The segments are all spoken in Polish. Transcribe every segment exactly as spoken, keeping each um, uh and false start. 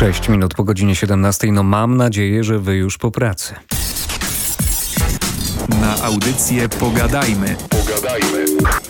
Sześć minut po godzinie siedemnastej. No mam nadzieję, że wy już po pracy. Na audycję Pogadajmy. Pogadajmy.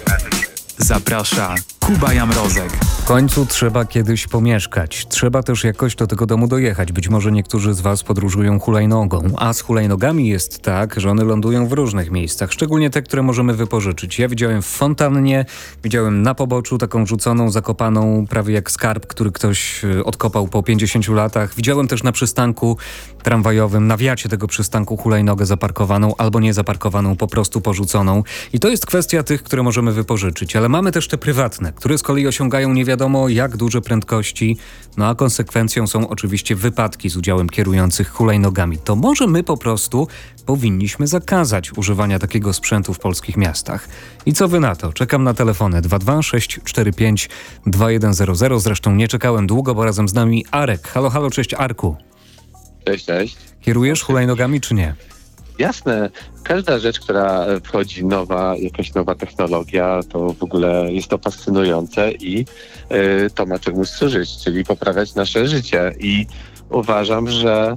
Zaprasza Kuba Jamrozek. W końcu trzeba kiedyś pomieszkać. Trzeba też jakoś do tego domu dojechać. Być może niektórzy z was podróżują hulajnogą. A z hulajnogami jest tak, że one lądują w różnych miejscach. Szczególnie te, które możemy wypożyczyć. Ja widziałem w fontannie, widziałem na poboczu taką rzuconą, zakopaną, prawie jak skarb, który ktoś odkopał po pięćdziesięciu latach. Widziałem też na przystanku tramwajowym, na wiacie tego przystanku hulajnogę zaparkowaną albo nie zaparkowaną, po prostu porzuconą. I to jest kwestia tych, które możemy wypożyczyć. Ale mamy też te prywatne, które z kolei osiągają nie wiadomo jak duże prędkości, no a konsekwencją są oczywiście wypadki z udziałem kierujących hulajnogami. To może my po prostu powinniśmy zakazać używania takiego sprzętu w polskich miastach. I co wy na to? Czekam na telefony dwa dwa sześć cztery pięć dwa jeden zero zero. Zresztą nie czekałem długo, bo razem z nami Arek. Halo, halo, cześć Arku. Cześć, cześć. Kierujesz hulajnogami czy nie? Jasne. Każda rzecz, która wchodzi nowa, jakaś nowa technologia, to w ogóle jest to fascynujące i y, to ma czemuś służyć, czyli poprawiać nasze życie. I uważam, że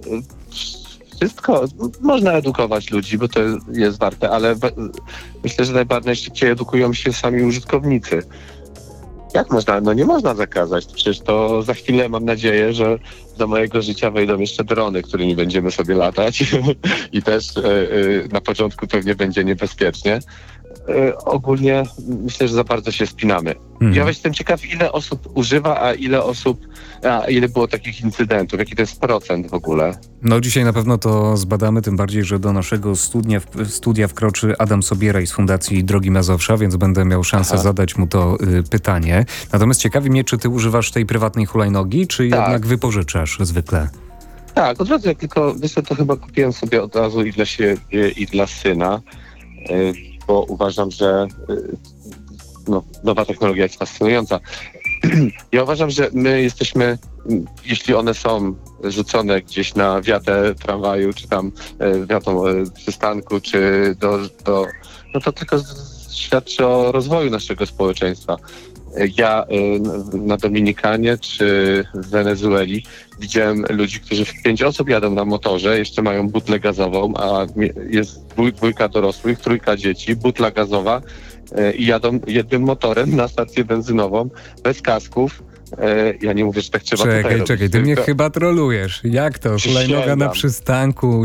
y, wszystko, można edukować ludzi, bo to jest warte, ale w, myślę, że najbardziej edukują się sami użytkownicy. Jak można? No nie można zakazać. Przecież to za chwilę mam nadzieję, że do mojego życia wejdą jeszcze drony, którymi będziemy sobie latać i też y, y, na początku pewnie będzie niebezpiecznie. Y, ogólnie myślę, że za bardzo się spinamy. Mhm. Ja jestem ciekaw, ile osób używa, a ile osób, a ile było takich incydentów, jaki to jest procent w ogóle. No dzisiaj na pewno to zbadamy, tym bardziej, że do naszego studia, studia wkroczy Adam Sobieraj z Fundacji Drogi Mazowsza, więc będę miał szansę Aha. zadać mu to y, pytanie. Natomiast ciekawi mnie, czy ty używasz tej prywatnej hulajnogi, czy tak. jednak wypożyczasz zwykle? Tak, od razu jak tylko, wiesz, to chyba kupiłem sobie od razu i dla siebie, i dla syna, y, bo uważam, że y, no, nowa technologia jest fascynująca. Ja uważam, że my jesteśmy, jeśli one są rzucone gdzieś na wiatę tramwaju, czy tam wiatą przystanku, czy do, do... no to tylko świadczy o rozwoju naszego społeczeństwa. Ja na Dominikanie czy w Wenezueli widziałem ludzi, którzy w pięć osób jadą na motorze, jeszcze mają butlę gazową, a jest dwójka dorosłych, trójka dzieci, butla gazowa i jadą jednym motorem na stację benzynową, bez kasków. Ja nie mówię, że tak trzeba czekaj, tutaj Czekaj, czekaj, ty tylko... mnie chyba trolujesz. Jak to? Hulajnoga na przystanku,